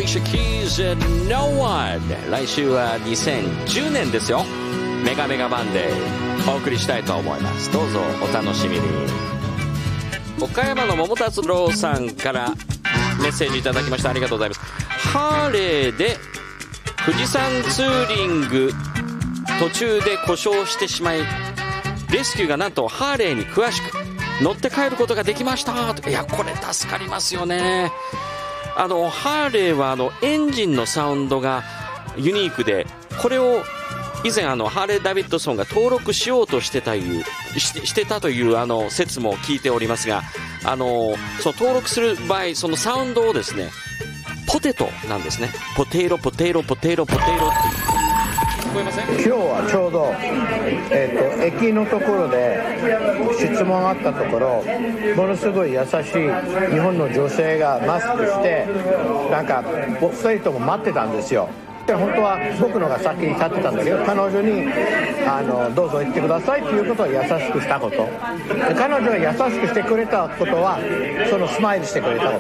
Alicia Keys No One。 来週は2010年ですよ。メガメガマンデーお送りしたいと思います。どうぞお楽しみに。岡山の桃達郎さんからメッセージいただきました。ありがとうございます。ハーレーで富士山ツーリング途中で故障してしまい、レスキューがなんとハーレーに詳しく乗って帰ることができました。いや、これ助かりますよね。ハーレーはエンジンのサウンドがユニークで、これを以前ハーレー・ダビッドソンが登録しようとしてたという説も聞いておりますが、その登録する場合、そのサウンドをですね、ポテトなんですね。ポテロポテロポテロポテロって聞こえません？ 今日はちょうど、駅のところで質問があったところ、ものすごい優しい日本の女性がマスクしてなんか2人とも待ってたんですよ。で本当は僕のが先に立ってたんだけど、彼女にどうぞ行ってくださいということを優しくしたことで、彼女が優しくしてくれたことはそのスマイルしてくれたこと。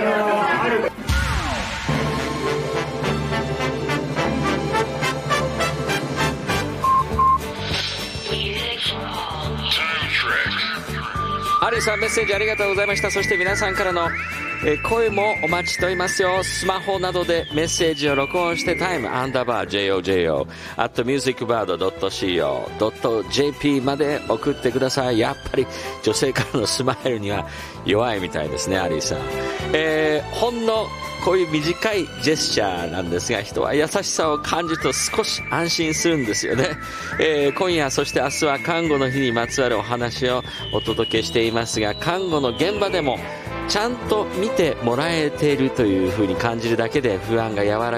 アリさん、メッセージありがとうございました。そして皆さんからの声もお待ちしておりますよ。スマホなどでメッセージを録音してタイム_JOJO @musicbird.co.jp まで送ってください。やっぱり女性からのスマイルには弱いみたいですね、アリさん。ほんのこういう短いジェスチャーなんですが、人は優しさを感じると少し安心するんですよね。今夜そして明日は看護の日にまつわるお話をお届けしていますが、看護の現場でもちゃんと見てもらえているという風に感じるだけで不安が和らぐ